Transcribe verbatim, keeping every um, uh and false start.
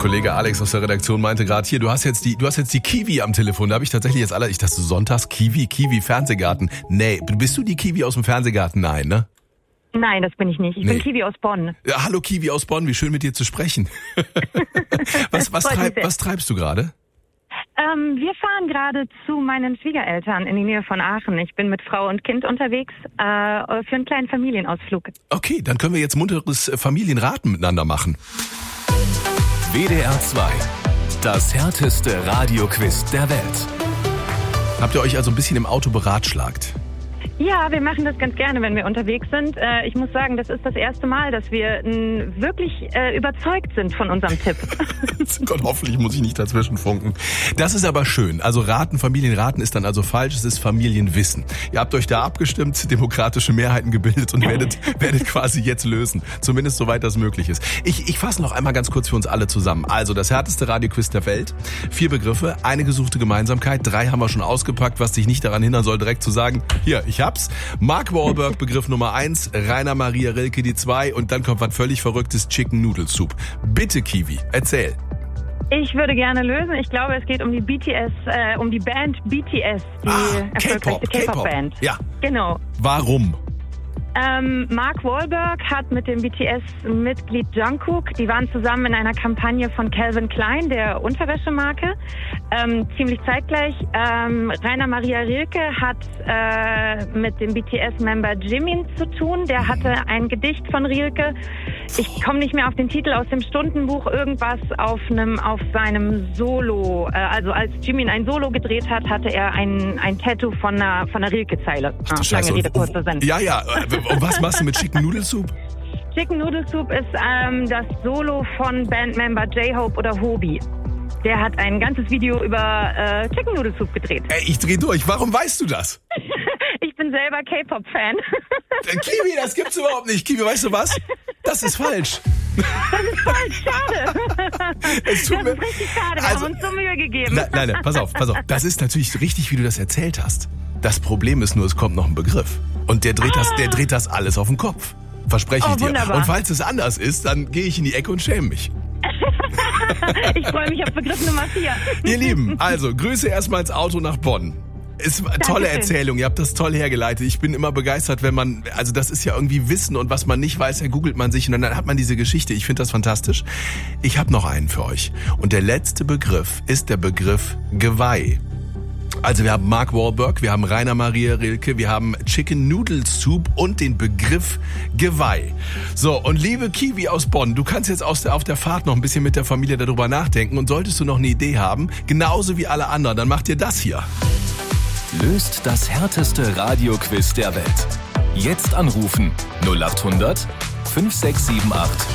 Kollege Alex aus der Redaktion meinte gerade, hier, du hast jetzt die, du hast jetzt die Kiwi am Telefon. Da habe ich tatsächlich jetzt alle, ich dachte, sonntags Kiwi, Kiwi Fernsehgarten. Nee, bist du die Kiwi aus dem Fernsehgarten? Nein, ne? Nein, das bin ich nicht. Ich nee. bin Kiwi aus Bonn. Ja, hallo Kiwi aus Bonn, wie schön mit dir zu sprechen. was, was, treib, was treibst du gerade? Ähm, wir fahren gerade zu meinen Schwiegereltern in die Nähe von Aachen. Ich bin mit Frau und Kind unterwegs äh, für einen kleinen Familienausflug. Okay, dann können wir jetzt munteres Familienraten miteinander machen. W D R zwei, das härteste Radioquiz der Welt. Habt ihr euch also ein bisschen im Auto beratschlagt? Ja, wir machen das ganz gerne, wenn wir unterwegs sind. Ich muss sagen, das ist das erste Mal, dass wir wirklich äh, überzeugt sind von unserem Tipp. Gott, hoffentlich muss ich nicht dazwischen funken. Das ist aber schön. Also Raten, Familienraten ist dann also falsch, es ist Familienwissen. Ihr habt euch da abgestimmt, demokratische Mehrheiten gebildet und werdet, werdet quasi jetzt lösen. Zumindest soweit das möglich ist. Ich, ich fasse noch einmal ganz kurz für uns alle zusammen. Also das härteste Radioquiz der Welt. Vier Begriffe, eine gesuchte Gemeinsamkeit. Drei haben wir schon ausgepackt, was dich nicht daran hindern soll, direkt zu sagen, hier, ich hab's. Mark Wahlberg, Begriff Nummer eins, Rainer Maria Rilke die zwei und dann kommt was völlig Verrücktes, Chicken Noodle Soup. Bitte, Kiwi, erzähl. Ich würde gerne lösen. Ich glaube, es geht um die B T S, äh, um die Band B T S, die ah, erfolgreichste K-Pop-Band. Ja. Genau. Warum? Ähm, Mark Wahlberg hat mit dem B T S-Mitglied Jungkook, die waren zusammen in einer Kampagne von Calvin Klein, der Unterwäschemarke, ähm, ziemlich zeitgleich. Ähm, Rainer Maria Rilke hat äh, mit dem B T S-Member Jimin zu tun. Der hatte ein Gedicht von Rilke. Ich komme nicht mehr auf den Titel aus dem Stundenbuch, irgendwas auf einem, auf seinem Solo. Äh, also als Jimin ein Solo gedreht hat, hatte er ein, ein Tattoo von einer, von einer Rilke-Zeile. Ach, lange Rede, kurzer Sinn. Ja, ja. Und was machst du mit Chicken Noodle Soup? Chicken Noodle Soup ist ähm, das Solo von Bandmember J-Hope oder Hobie. Der hat ein ganzes Video über äh, Chicken Noodle Soup gedreht. Ey, ich dreh durch. Warum weißt du das? Ich bin selber K-Pop-Fan. Kiwi, das gibt's überhaupt nicht. Kiwi, weißt du was? Das ist falsch. Das ist falsch, schade. Es tut das mir, ist richtig schade, wir also, haben uns so Mühe gegeben. Nein, nein, nein, pass auf, pass auf. Das ist natürlich richtig, wie du das erzählt hast. Das Problem ist nur, es kommt noch ein Begriff. Und der dreht, ah. das, der dreht das alles auf den Kopf. Verspreche ich oh, dir. Wunderbar. Und falls es anders ist, dann gehe ich in die Ecke und schäme mich. Ich freue mich auf Begriff Nummer vier. Ihr Lieben, also Grüße erstmal ins Auto nach Bonn. Ist eine tolle Erzählung, ihr habt das toll hergeleitet. Ich bin immer begeistert, wenn man, also das ist ja irgendwie Wissen und was man nicht weiß, da googelt man sich und dann hat man diese Geschichte. Ich finde das fantastisch. Ich habe noch einen für euch. Und der letzte Begriff ist der Begriff Geweih. Also wir haben Mark Wahlberg, wir haben Rainer Maria Rilke, wir haben Chicken Noodle Soup und den Begriff Geweih. So, und liebe Kiwi aus Bonn, du kannst jetzt aus der, auf der Fahrt noch ein bisschen mit der Familie darüber nachdenken und solltest du noch eine Idee haben, genauso wie alle anderen, dann mach dir das hier. Löst das härteste Radioquiz der Welt. Jetzt anrufen null acht hundert fünf sechs sieben acht